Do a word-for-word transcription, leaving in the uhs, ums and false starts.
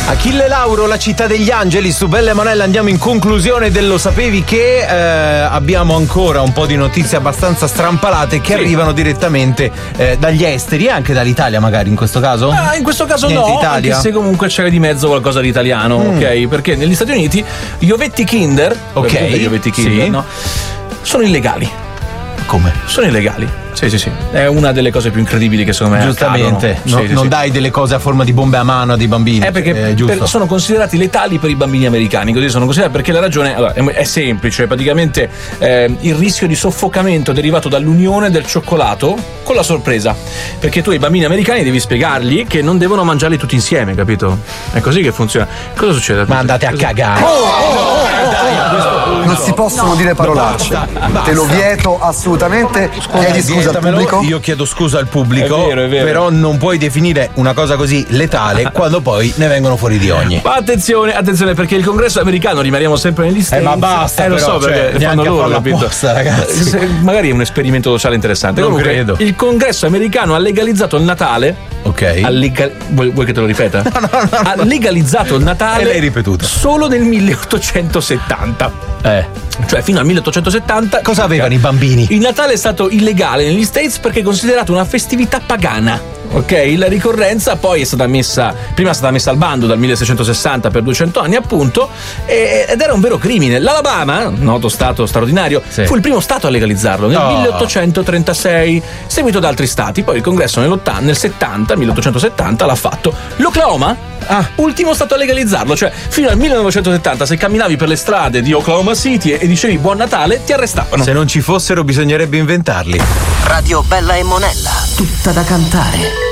Achille Lauro, La città degli angeli, su Bella e Monella. Andiamo in conclusione del Lo sapevi che eh, abbiamo ancora un po' di notizie abbastanza strampalate che sì. arrivano direttamente eh, dagli esteri e anche dall'Italia, magari in questo caso? Ah, in questo caso Niente no, Italia. anche se comunque c'è di mezzo qualcosa di italiano, mm. ok? Perché negli Stati Uniti gli ovetti Kinder, ok, gli ovetti Kinder, sì. no? Sono illegali. Come? Sono illegali. Sì, sì, sì. È una delle cose più incredibili che secondo me giustamente no, sì, sì, non sì. dai delle cose a forma di bombe a mano a dei bambini. È perché è giusto. Per, sono considerati letali per i bambini americani, così sono considerati, perché la ragione allora, è, è semplice, praticamente eh, il rischio di soffocamento derivato dall'unione del cioccolato con la sorpresa, perché tu ai bambini americani devi spiegargli che non devono mangiarli tutti insieme, capito? È così che funziona. Cosa succede? Ma andate a Cosa... cagare. Oh, oh, oh, oh, non si possono no. dire parolacce. Basta, basta. Te lo vieto assolutamente. Chiedi scusa al pubblico. Io chiedo scusa al pubblico, è vero, è vero. Però non puoi definire una cosa così letale quando poi ne vengono fuori di ogni. Ma attenzione, attenzione, perché il congresso americano, rimaniamo sempre negli States. Eh, ma basta, eh, lo però, so perché cioè, fanno loro, capito? Apposta, ragazzi. Se, magari è un esperimento sociale interessante. Non Comunque, credo. Il congresso americano ha legalizzato il Natale. Ok. Ha legal... vuoi, vuoi che te lo ripeta? No, no, no, ha legalizzato il Natale. E l'hai ripetuto. Solo nel milleottocentosettanta. Eh. Cioè fino al milleottocentosettanta. Cosa avevano i bambini? Il Natale è stato illegale negli States perché è considerato una festività pagana. Ok, la ricorrenza poi è stata messa, prima è stata messa al bando dal milleseicentosessanta per duecento anni appunto, e, ed era un vero crimine. L'Alabama, noto stato straordinario, sì. fu il primo stato a legalizzarlo nel oh. milleottocentotrentasei, seguito da altri stati. Poi il congresso nel settanta, milleottocentosettanta l'ha fatto. L'Oklahoma, ah, ultimo stato a legalizzarlo, cioè fino al millenovecentosettanta se camminavi per le strade di Oklahoma City e dicevi Buon Natale ti arrestavano. Se non ci fossero bisognerebbe inventarli. Radio Bella e Monella, tutta da cantare.